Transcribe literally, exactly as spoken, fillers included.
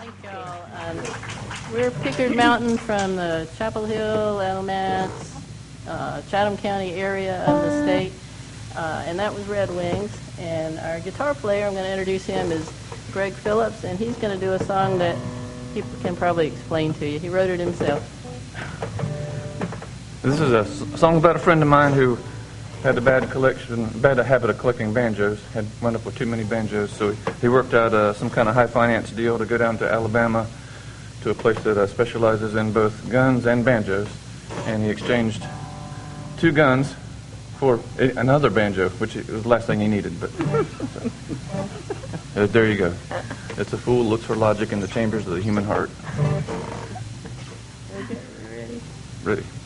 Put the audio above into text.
Thank y'all. Um, we're Pickard Mountain from the Chapel Hill, Alamance, uh, Chatham County area of the state, uh, and that was Red Wings. And our guitar player, I'm going to introduce him, is Greg Phillips, and he's going to do a song that he can probably explain to you. He wrote it himself. This is a s- song about a friend of mine who had a bad collection, bad habit of collecting banjos, had wound up with too many banjos, so he, he worked out uh, some kind of high finance deal to go down to Alabama to a place that uh, specializes in both guns and banjos, and he exchanged two guns for a, another banjo, which was the last thing he needed. But so, uh, there you go. It's a fool looks for logic in the chambers of the human heart. Okay, ready? Ready.